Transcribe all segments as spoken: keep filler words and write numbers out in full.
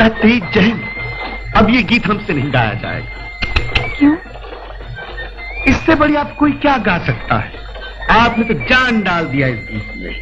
लगता है तेज जहन, अब ये गीत हमसे नहीं गाया जाएगा। क्यों? इससे बड़ी आप कोई क्या गा सकता है? आपने तो जान डाल दिया इस गीत में।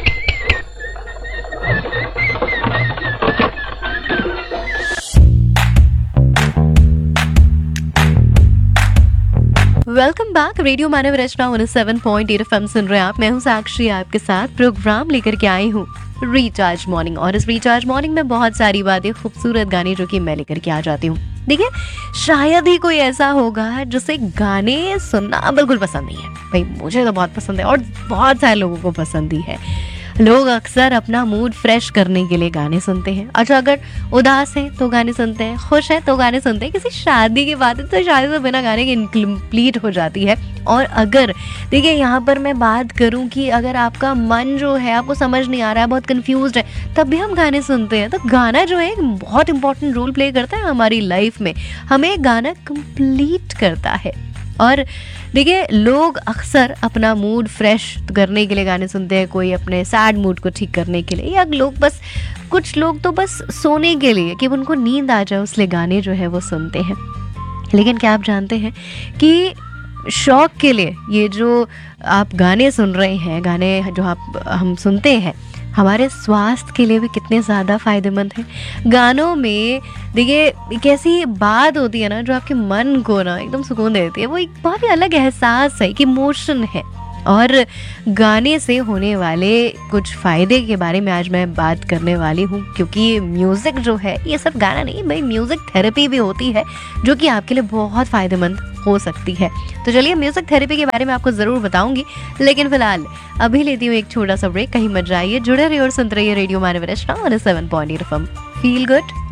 Welcome back. रेडियो मानव रचना one seven point eight FM सुन रहे हैं आप। मैं हूं साक्षी, आपके साथ प्रोग्राम लेकर के आई हूं रिचार्ज मॉर्निंग। और इस रिचार्ज मॉर्निंग में बहुत सारी बातें, खूबसूरत गाने जो कि मैं लेकर के आ जाती हूँ। देखिए, शायद ही कोई ऐसा होगा जिसे गाने सुनना बिल्कुल पसंद नहीं है। भाई मुझे तो बहुत पसंद है और बहुत सारे लोगों को पसंद ही है। लोग अक्सर अपना मूड फ्रेश करने के लिए गाने सुनते हैं। अच्छा, अगर उदास हैं तो गाने सुनते हैं, खुश हैं तो गाने सुनते हैं। किसी शादी की बात है तो शादी तो बिना गाने के इनकम्प्लीट हो जाती है। और अगर देखिए, यहाँ पर मैं बात करूँ कि अगर आपका मन जो है, आपको समझ नहीं आ रहा है, बहुत कंफ्यूज्ड है, तब भी हम गाने सुनते हैं। तो गाना जो है एक बहुत इंपॉर्टेंट रोल प्ले करता है हमारी लाइफ में। हमें गाना कंप्लीट करता है। और देखिए, लोग अक्सर अपना मूड फ्रेश करने के लिए गाने सुनते हैं। कोई अपने सैड मूड को ठीक करने के लिए, या लोग बस कुछ लोग तो बस सोने के लिए, कि उनको नींद आ जाए, इसलिए गाने जो है वो सुनते हैं। लेकिन क्या आप जानते हैं कि शौक के लिए ये जो आप गाने सुन रहे हैं, गाने जो आप हम सुनते हैं, हमारे स्वास्थ्य के लिए भी कितने ज़्यादा फायदेमंद हैं। गानों में देखिए एक ऐसी बात होती है ना जो आपके मन को ना एकदम सुकून देती है। वो एक बहुत ही अलग एहसास है, एक इमोशन है। और गाने से होने वाले कुछ फ़ायदे के बारे में आज मैं बात करने वाली हूँ, क्योंकि म्यूज़िक जो है ये सिर्फ गाना नहीं भाई, म्यूज़िक थेरेपी भी होती है जो कि आपके लिए बहुत फ़ायदेमंद हो सकती है। तो चलिए, म्यूज़िक थेरेपी के बारे में आपको ज़रूर बताऊंगी, लेकिन फिलहाल अभी लेती हूँ एक छोटा सा ब्रेक। कहीं मत जाइए, जुड़े रहिए और सुनते रहिए रेडियो मानव रचना one seven point eight FM. Feel good.